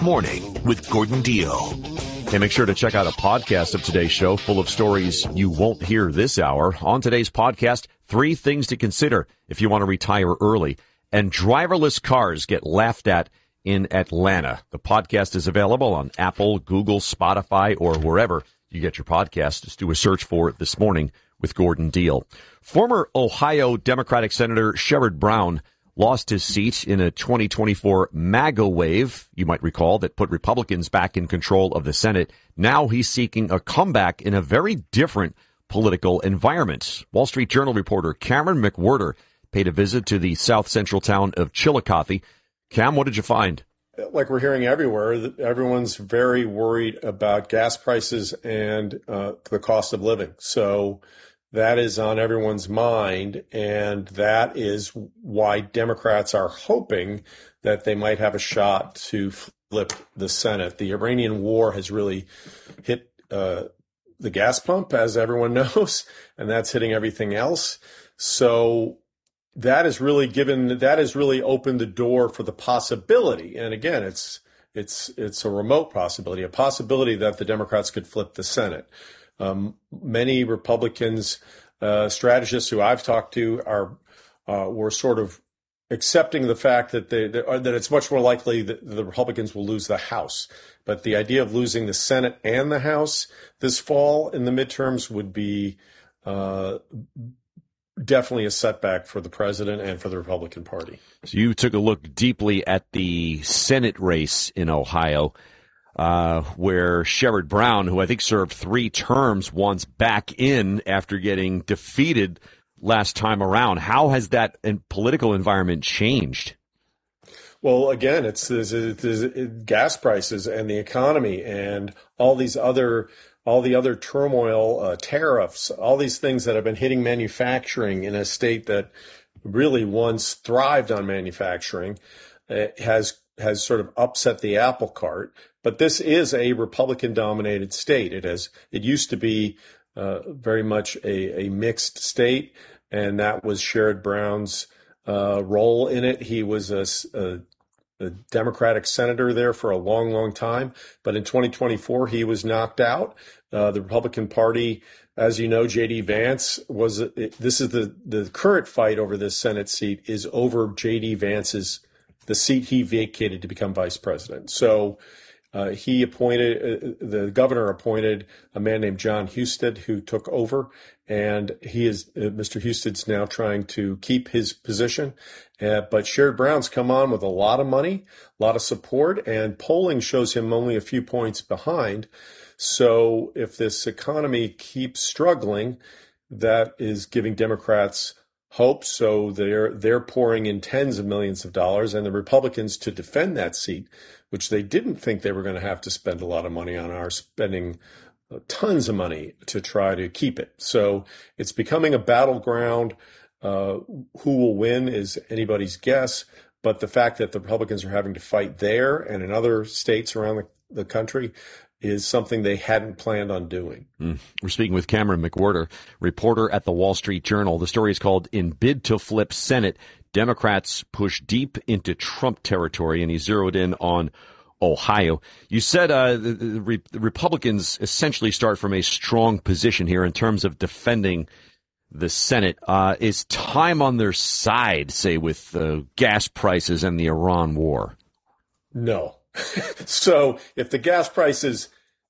Morning with Gordon Deal. Hey, make sure to check out a podcast of today's show full of stories you won't hear this hour. On today's podcast, 3 things to consider if you want to retire early. And driverless cars get laughed at in Atlanta. The podcast is available on Apple, Google, Spotify, or wherever you get your podcast. Just do a search for This Morning with Gordon Deal. Former Ohio Democratic Senator Sherrod Brown lost his seat in a 2024 MAGA wave, you might recall, that put Republicans back in control of the Senate. Now he's seeking a comeback in a very different political environment. Wall Street Journal reporter Cameron McWhirter paid a visit to the south central town of Chillicothe. Cam, what did you find? Like we're hearing everywhere, everyone's very worried about gas prices and the cost of living. So that is on everyone's mind, and that is why Democrats are hoping that they might have a shot to flip the Senate. The Iranian war has really hit the gas pump, as everyone knows, and that's hitting everything else. So that has really opened the door for the possibility, and again, it's a remote possibility, a possibility that the Democrats could flip the Senate. Many Republicans, strategists who I've talked to were sort of accepting the fact that that it's much more likely that the Republicans will lose the House. But the idea of losing the Senate and the House this fall in the midterms would be definitely a setback for the president and for the Republican Party. So you took a look deeply at the Senate race in Ohio, where Sherrod Brown, who I think served 3 terms, wants back in after getting defeated last time around. How has that political environment changed? Well, again, it's gas prices and the economy and all the other turmoil, tariffs, all these things that have been hitting manufacturing in a state that really once thrived on manufacturing, has sort of upset the apple cart. But this is a Republican-dominated state. It used to be very much a mixed state, and that was Sherrod Brown's role in it. He was a Democratic senator there for a long, long time. But in 2024, he was knocked out. The Republican Party, as you know, J.D. Vance this is the current fight over this Senate seat is over J.D. Vance's, the seat he vacated to become vice president. So the governor appointed a man named John Husted, who took over, and Mr. Husted's now trying to keep his position. But Sherrod Brown's come on with a lot of money, a lot of support, and polling shows him only a few points behind. So if this economy keeps struggling, that is giving Democrats hope. So they're pouring in tens of millions of dollars, and the Republicans, to defend that seat, which they didn't think they were going to have to spend a lot of money on, are spending tons of money to try to keep it. So it's becoming a battleground. Who will win is anybody's guess. But the fact that the Republicans are having to fight there and in other states around the country is something they hadn't planned on doing. We're speaking with Cameron McWhirter, reporter at the Wall Street Journal. The story is called In Bid to Flip Senate, Democrats Push Deep into Trump Territory, and he zeroed in on Ohio. You said the Republicans essentially start from a strong position here in terms of defending the Senate. Is time on their side, say, with gas prices and the Iran war? No. So if gas prices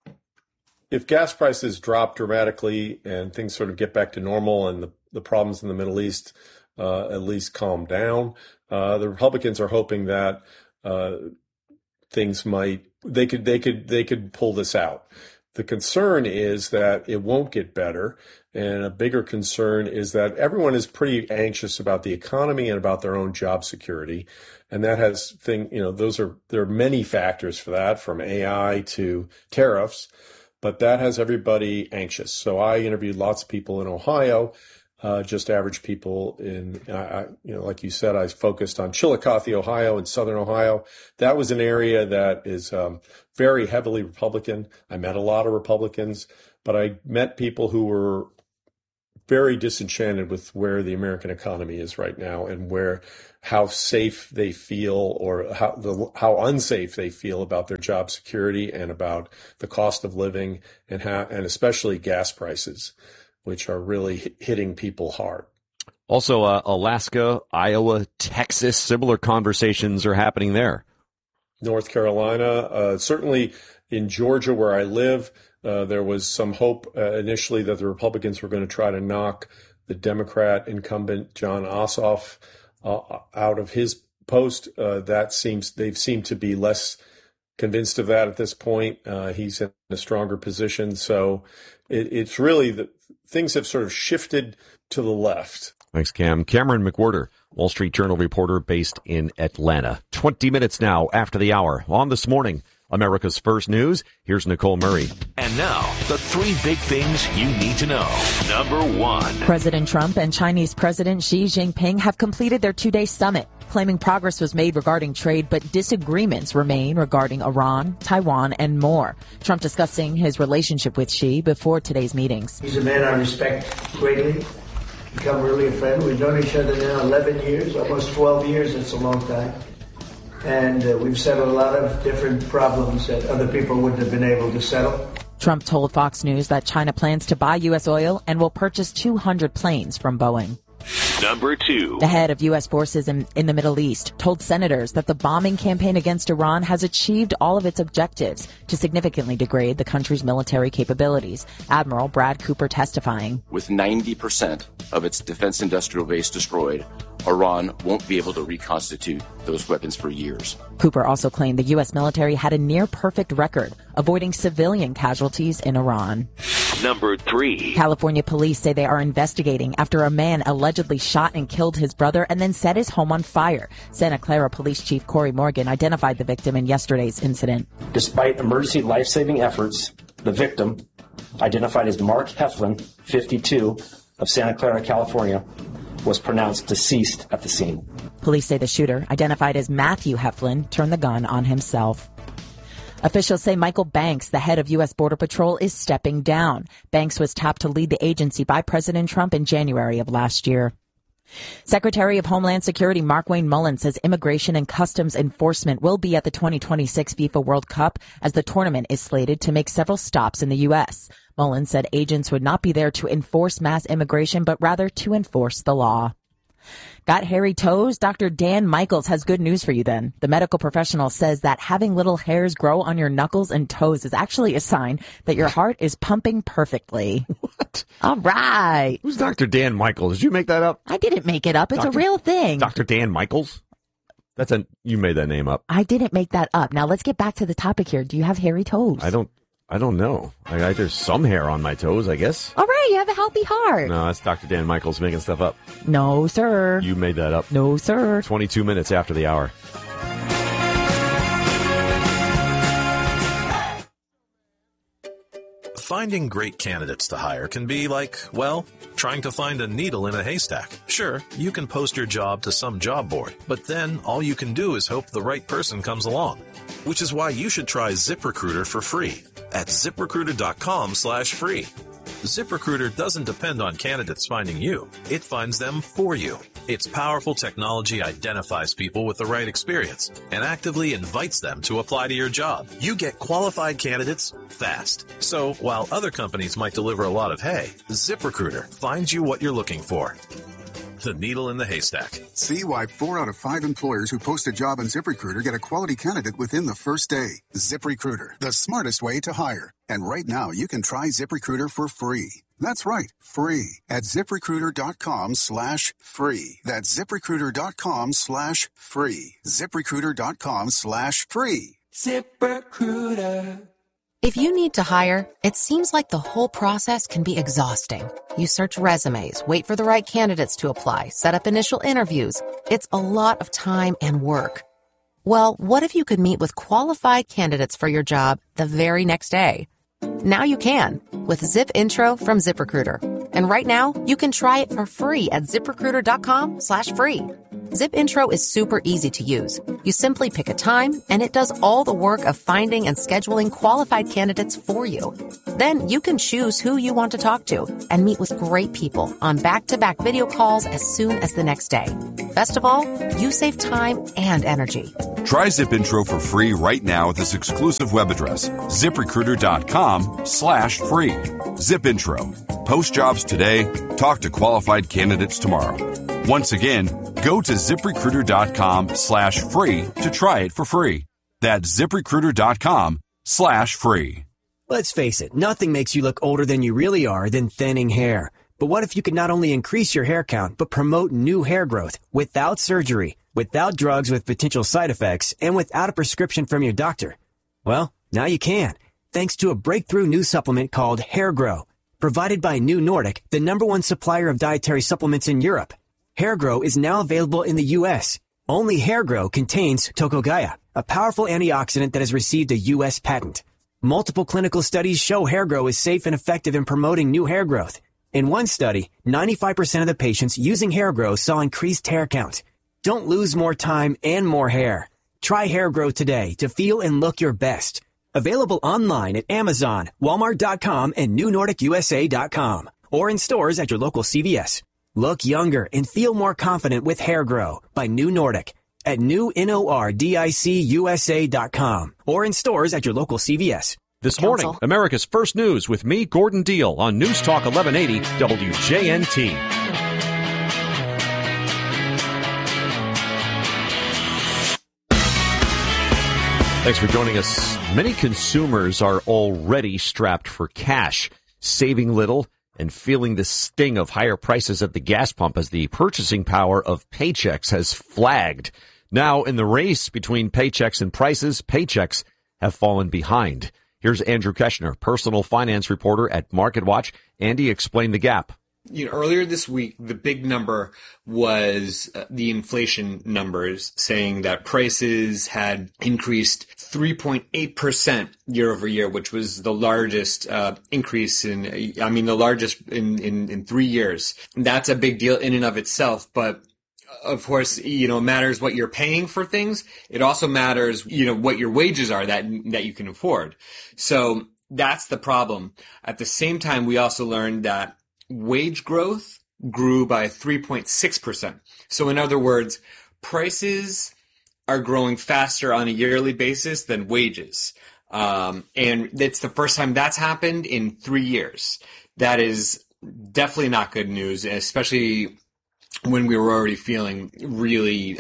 drop dramatically and things sort of get back to normal and the problems in the Middle East at least calm down, the Republicans are hoping that they could pull this out. The concern is that it won't get better, and a bigger concern is that everyone is pretty anxious about the economy and about their own job security, and that there are many factors for that, from AI to tariffs, but that has everybody anxious. So I interviewed lots of people in Ohio, just average people like you said, I focused on Chillicothe, Ohio, and Southern Ohio. That was an area that is very heavily Republican. I met a lot of Republicans, but I met people who were very disenchanted with where the American economy is right now and how safe they feel or how unsafe they feel about their job security and about the cost of living and especially gas prices, which are really hitting people hard. Also, Alaska, Iowa, Texas, similar conversations are happening there. North Carolina, certainly in Georgia, where I live, there was some hope initially that the Republicans were going to try to knock the Democrat incumbent Jon Ossoff out of his post. They've seemed to be less convinced of that at this point. He's in a stronger position, so it's really that things have sort of shifted to the left. Thanks, Cam. Cameron McWhorter, Wall Street Journal reporter based in Atlanta. 20 minutes now after the hour. On This Morning, America's First News, here's Nicole Murray. And now, the 3 big things you need to know. Number 1. President Trump and Chinese President Xi Jinping have completed their 2-day summit, claiming progress was made regarding trade, but disagreements remain regarding Iran, Taiwan, and more. Trump discussing his relationship with Xi before today's meetings. He's a man I respect greatly. Become really a friend. We've known each other now 11 years, almost 12 years. It's a long time. And we've settled a lot of different problems that other people wouldn't have been able to settle. Trump told Fox News that China plans to buy U.S. oil and will purchase 200 planes from Boeing. Number 2. The head of U.S. forces in the Middle East told senators that the bombing campaign against Iran has achieved all of its objectives to significantly degrade the country's military capabilities. Admiral Brad Cooper testifying. With 90% of its defense industrial base destroyed, Iran won't be able to reconstitute those weapons for years. Cooper also claimed the U.S. military had a near-perfect record, avoiding civilian casualties in Iran. Number 3. California police say they are investigating after a man allegedly shot and killed his brother and then set his home on fire. Santa Clara Police Chief Corey Morgan identified the victim in yesterday's incident. Despite emergency life-saving efforts, the victim, identified as Mark Heflin, 52, of Santa Clara, California, was pronounced deceased at the scene. Police say the shooter, identified as Matthew Heflin, turned the gun on himself. Officials say Michael Banks, the head of U.S. Border Patrol, is stepping down. Banks was tapped to lead the agency by President Trump in January of last year. Secretary of Homeland Security Markwayne Mullin says immigration and customs enforcement will be at the 2026 FIFA World Cup as the tournament is slated to make several stops in the U.S. Mullin said agents would not be there to enforce mass immigration, but rather to enforce the law. Got hairy toes? Dr. Dan Michaels has good news for you then. The medical professional says that having little hairs grow on your knuckles and toes is actually a sign that your heart is pumping perfectly. What? All right. Who's Dr. Dan Michaels? Did you make that up? I didn't make it up. It's a real thing. Dr. Dan Michaels? You made that name up. I didn't make that up. Now let's get back to the topic here. Do you have hairy toes? I don't know. There's some hair on my toes, I guess. All right, you have a healthy heart. No, that's Dr. Dan Michaels making stuff up. No, sir. You made that up. No, sir. 22 minutes after the hour. Finding great candidates to hire can be like, well, trying to find a needle in a haystack. Sure, you can post your job to some job board, but then all you can do is hope the right person comes along. Which is why you should try ZipRecruiter for free at ZipRecruiter.com/free. ZipRecruiter doesn't depend on candidates finding you. It finds them for you. Its powerful technology identifies people with the right experience and actively invites them to apply to your job. You get qualified candidates fast. So while other companies might deliver a lot of hay, ZipRecruiter finds you what you're looking for. The needle in the haystack. See why 4 out of 5 employers who post a job on ZipRecruiter get a quality candidate within the first day. ZipRecruiter, the smartest way to hire. And right now, you can try ZipRecruiter for free. That's right, free at ZipRecruiter.com/free. That's ZipRecruiter.com/free. ZipRecruiter.com/free. ZipRecruiter. If you need to hire, it seems like the whole process can be exhausting. You search resumes, wait for the right candidates to apply, set up initial interviews. It's a lot of time and work. Well, what if you could meet with qualified candidates for your job the very next day? Now you can with Zip Intro from ZipRecruiter. And right now, you can try it for free at ZipRecruiter.com/free. Zip Intro is super easy to use. You simply pick a time, and it does all the work of finding and scheduling qualified candidates for you. Then you can choose who you want to talk to and meet with great people on back-to-back video calls as soon as the next day. Best of all, you save time and energy. Try Zip Intro for free right now at this exclusive web address, ZipRecruiter.com/free. Zip Intro. Post jobs today. Talk to qualified candidates tomorrow. Once again, go to ZipRecruiter.com/free to try it for free. That's ZipRecruiter.com/free. Let's face it, nothing makes you look older than you really are than thinning hair. But what if you could not only increase your hair count, but promote new hair growth without surgery, without drugs with potential side effects, and without a prescription from your doctor? Well, now you can, thanks to a breakthrough new supplement called Hair Grow, provided by New Nordic, the #1 supplier of dietary supplements in Europe. Hair Grow is now available in the U.S. Only Hair Grow contains Tocogaya, a powerful antioxidant that has received a U.S. patent. Multiple clinical studies show Hair Grow is safe and effective in promoting new hair growth. In one study, 95% of the patients using Hair Grow saw increased hair count. Don't lose more time and more hair. Try Hair Grow today to feel and look your best. Available online at Amazon, Walmart.com, and NewNordicUSA.com, or in stores at your local CVS. Look younger and feel more confident with Hair Grow by New Nordic at NewNordicUSA.com, or in stores at your local CVS. This morning, America's First News with me, Gordon Deal, on News Talk 1180 WJNT. Thanks for joining us. Many consumers are already strapped for cash, saving little and feeling the sting of higher prices at the gas pump as the purchasing power of paychecks has flagged. Now, in the race between paychecks and prices, paychecks have fallen behind. Here's Andrew Keshner, personal finance reporter at MarketWatch. Andy, explain the gap. Earlier this week, the big number was the inflation numbers, saying that prices had increased 3.8% year over year, which was the largest increase the largest in 3 years. That's a big deal in and of itself, but of course, it matters what you're paying for things. It also matters, what your wages are that you can afford. So that's the problem. At the same time, we also learned that wage growth grew by 3.6%. So in other words, prices are growing faster on a yearly basis than wages. And it's the first time that's happened in 3 years. That is definitely not good news, especially when we were already feeling really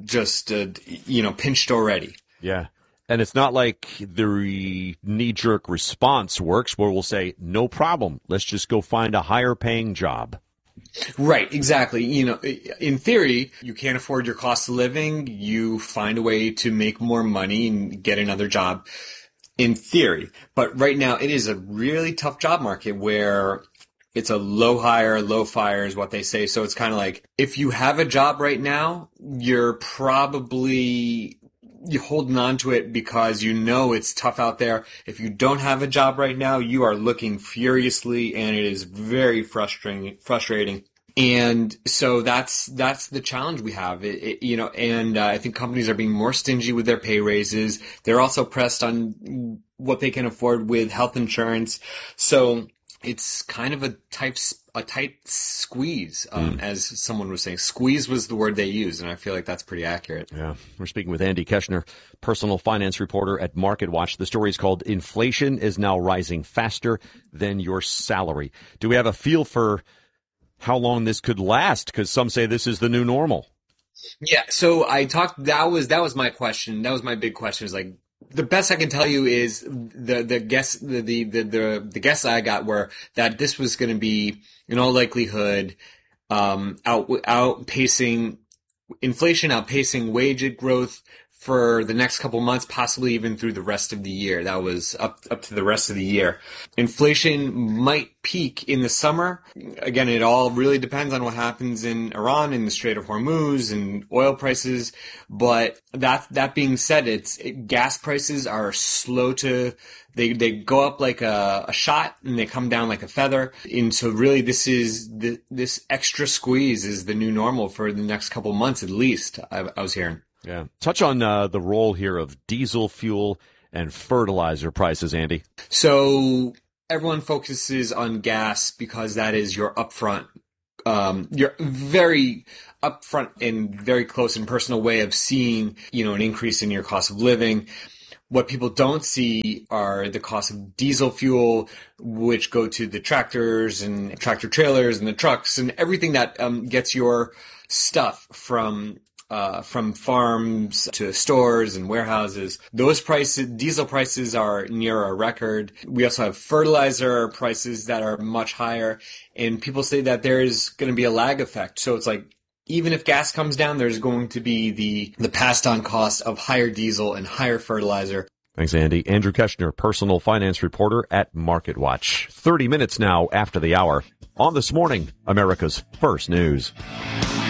pinched already. Yeah. And it's not like the knee-jerk response works where we'll say, no problem, let's just go find a higher-paying job. Right, exactly. In theory, you can't afford your cost of living. You find a way to make more money and get another job, in theory. But right now, it is a really tough job market where it's a low hire, low fire is what they say. So it's kind of like, if you have a job right now, you're probably holding on to it because it's tough out there. If you don't have a job right now, you are looking furiously, and it is very frustrating. And so that's the challenge we have. I think companies are being more stingy with their pay raises. They're also pressed on what they can afford with health insurance. So it's kind of a tight squeeze, as someone was saying. Squeeze was the word they used, and I feel like that's pretty accurate. Yeah. We're speaking with Andy Keshner, personal finance reporter at MarketWatch. The story is called Inflation is Now Rising Faster Than Your Salary. Do we have a feel for how long this could last? Because some say this is the new normal. Yeah, so that was my question. That was my big question, is like, the best I can tell you is the guess I got were that this was going to be, in all likelihood, outpacing inflation, outpacing wage growth for the next couple months, possibly even through the rest of the year. That was up to the rest of the year. Inflation might peak in the summer. Again, it all really depends on what happens in Iran, in the Strait of Hormuz, and oil prices. But that being said, gas prices are slow to, they go up like a shot and they come down like a feather. And so really this extra squeeze is the new normal for the next couple months at least, I was hearing. Yeah. Touch on the role here of diesel fuel and fertilizer prices, Andy. So everyone focuses on gas because that is your upfront, your very upfront and very close and personal way of seeing, an increase in your cost of living. What people don't see are the cost of diesel fuel, which go to the tractors and tractor trailers and the trucks and everything that gets your stuff from farms to stores and warehouses. Those prices, diesel prices, are near a record. We also have fertilizer prices that are much higher, and people say that there is going to be a lag effect. So it's like, even if gas comes down, there's going to be the passed on cost of higher diesel and higher fertilizer. Thanks, Andy. Andrew Keshner, personal finance reporter at MarketWatch. 30 minutes now after the hour on This Morning, America's First News.